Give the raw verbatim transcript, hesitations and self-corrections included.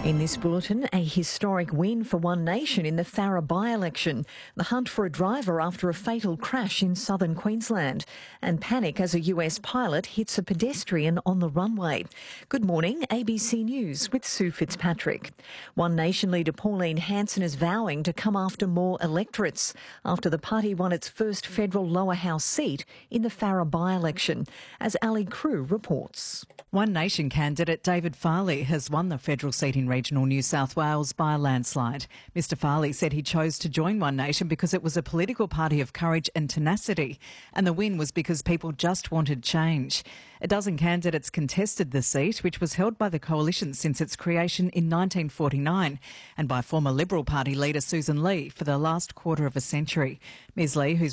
In this bulletin, a historic win for One Nation in the Farrer by-election, the hunt for a driver after a fatal crash in southern Queensland, and panic as a U S pilot hits a pedestrian on the runway. Good morning, A B C News with Sue Fitzpatrick. One Nation leader Pauline Hanson is vowing to come after more electorates after the party won its first federal lower house seat in the Farrer by-election, as Ali Crew reports. One Nation candidate David Farley has won the federal seat in regional New South Wales by a landslide. Mister Farley said he chose to join One Nation because it was a political party of courage and tenacity, and the win was because people just wanted change. A dozen candidates contested the seat, which was held by the coalition since its creation in nineteen forty-nine and by former Liberal Party leader Susan Lee for the last quarter of a century. Ms Lee, who's